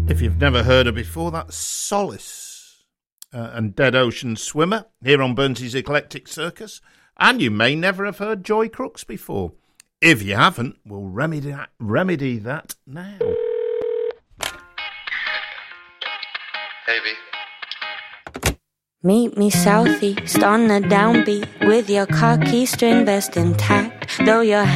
If you've never heard her before, that's Solace and Dead Ocean Swimmer here on Burnsy's Eclectic Circus. And you may never have heard Joy Crooks before. If you haven't, we'll remedy that now. Hey, V. Meet me southeast on the downbeat with your khaki string vest intact. Though your